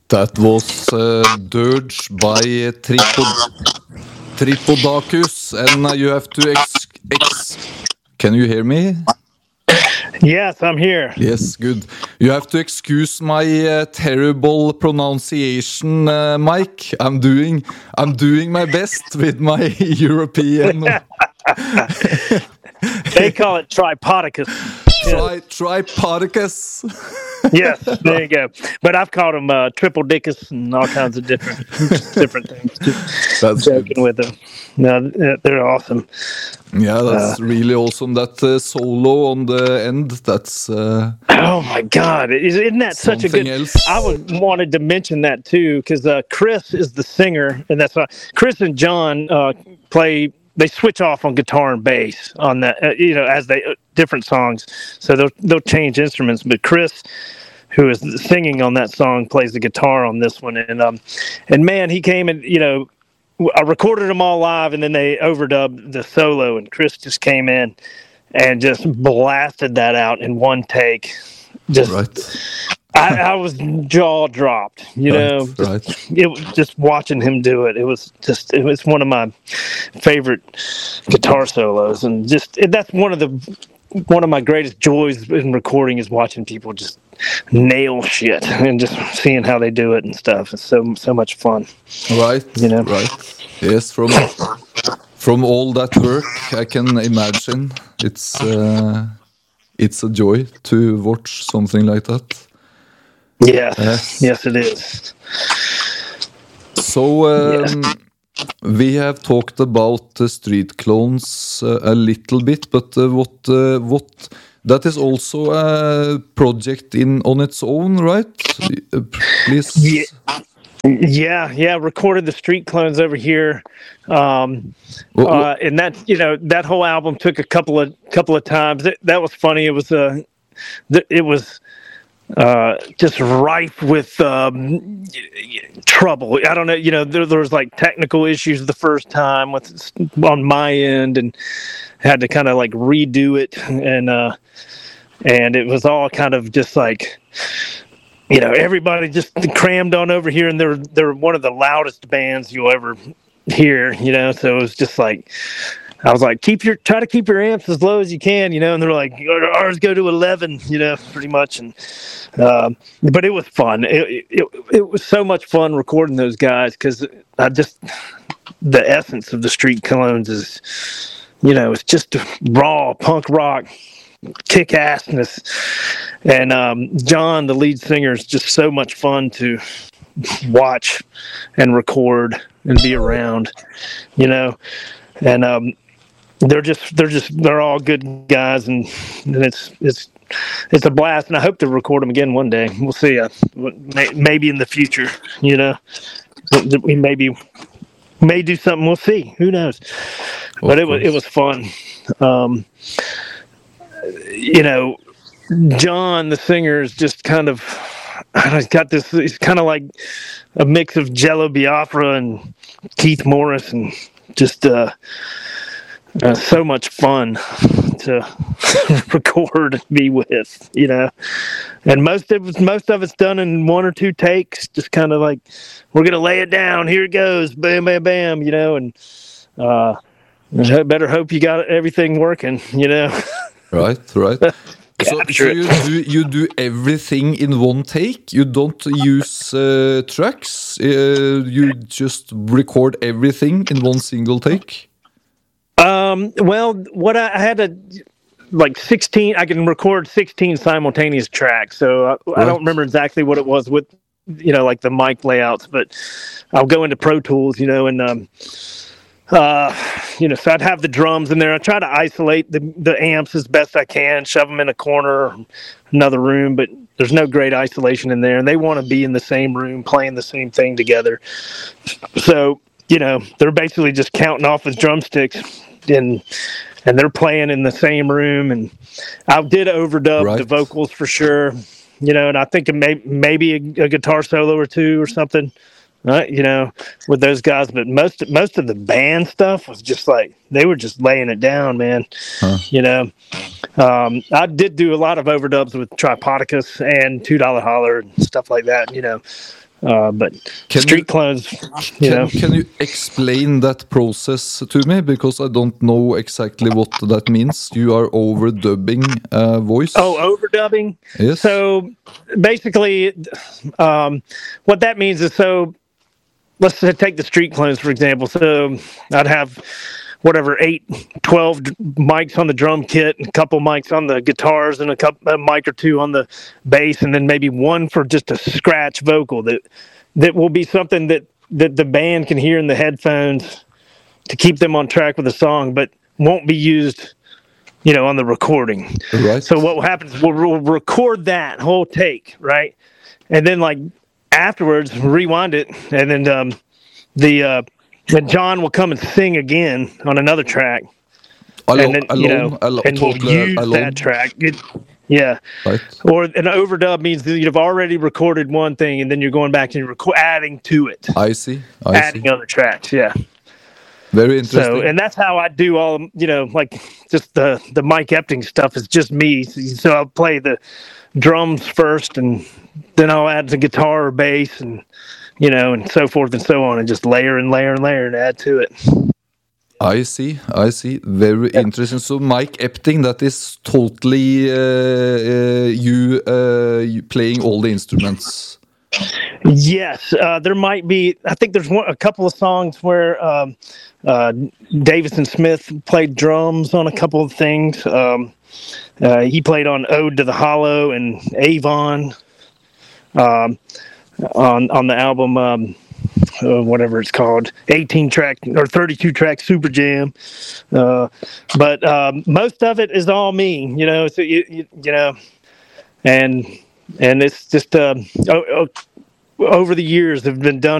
That was Dirge by Tripodacus, and you have to Can you hear me? Yes, I'm here. Yes, good. You have to excuse my terrible pronunciation, Mike. I'm doing my best with my European. They call it Tripodicus. Tripodicus. Yes, there you go. But I've called them Triple Dickus and all kinds of different things. Just That's joking good. with them. No, they're awesome. Yeah, that's really awesome. That solo on the end, that's Oh my God! Isn't that such a something good? else. I wanted to mention that too because Chris is the singer, and that's why Chris and John play. They switch off on guitar and bass on that, as they different songs. So they'll change instruments. But Chris, who is singing on that song, plays the guitar on this one, and man, he came and I recorded them all live, and then they overdubbed the solo, and Chris just came in and just blasted that out in one take. Just, Right. I was jaw dropped, Right. It was just watching him do it. It was one of my favorite guitar solos, and that's one of my greatest joys in recording is watching people just nail shit and just seeing how they do it and stuff. It's so much fun. Right. Right. Yes, from all that work, I can imagine it's a joy to watch something like that. Yes, it is. So we have talked about the Street Clones a little bit, but what that is also a project on its own, right? Please. Yeah. Recorded the Street Clones over here, and that that whole album took a couple of times. That was funny. It was just rife with trouble. I don't know. There was like technical issues the first time on my end, and had to kind of like redo it, and it was all kind of just like. Everybody just crammed on over here, and they're one of the loudest bands you'll ever hear. So it was just like I was like, try to keep your amps as low as you can, and they're like, ours go to 11, pretty much, and but it was fun. It was so much fun recording those guys because the essence of the Street Clones is, it's just raw punk rock. Kick-assness, and John, the lead singer, is just so much fun to watch and record and be around, and they're all good guys, and it's a blast, and I hope to record them again one day. We'll see, maybe in the future, we may do something. We'll see. Who knows? But it was fun. John, the singer, is just kind of got this. He's kind of like a mix of Jello Biafra and Keith Morris, and just so much fun to record and be with, And most of it's done in one or two takes. Just kind of like we're gonna lay it down. Here it goes, bam, bam, bam, and better hope you got everything working, Right. So you do everything in one take. You don't use tracks. You just record everything in one single take. Well, what I had 16. I can record 16 simultaneous tracks. So I don't remember exactly what it was with, like the mic layouts, but I'll go into Pro Tools, and. So I'd have the drums in there. I try to isolate the amps as best I can, shove them in a corner or another room, but there's no great isolation in there. And they want to be in the same room, playing the same thing together. So, they're basically just counting off as drumsticks and they're playing in the same room. And I did overdub the vocals for sure, and I think maybe a guitar solo or two or something. With those guys, but most of the band stuff was just like they were just laying it down, man. I did do a lot of overdubs with Tripodicus and $2 Holler and stuff like that. But Can Street you- Clones, you know. Can you explain that process to me? Because I don't know exactly what that means. You are overdubbing voice. Oh, overdubbing. Yes. So basically, what that means is, so let's say take the Street Clones, for example. So I'd have whatever 12 mics on the drum kit, and a couple mics on the guitars, and a mic or two on the bass, and then maybe one for just a scratch vocal that will be something that the band can hear in the headphones to keep them on track with the song, but won't be used, you know, on the recording. Right. So what happens is we'll record that whole take, right? And then like afterwards, rewind it, and then then John will come and sing again on another track, and then and we'll totally use alone. that track. Yeah. Right. Or an overdub means that you've already recorded one thing, and then you're going back and adding to it, I see. adding other tracks. Yeah. Very interesting. So, and that's how I do all, you know, like just the Mike Epting stuff is just me. So I'll play the drums first, and then I'll add the guitar or bass, and, you know, and so forth and so on, and just layer and layer and layer and add to it. I see. Very interesting. So Mike Epting, that is totally you playing all the instruments. Yes, there might be. I think there's a couple of songs where Davison Smith played drums on a couple of things. He played on "Ode to the Hollow" and "Avon" on the album, whatever it's called, 18-track or 32-track Super Jam. But most of it is all me, you know. So you know, and it's just over the years have been done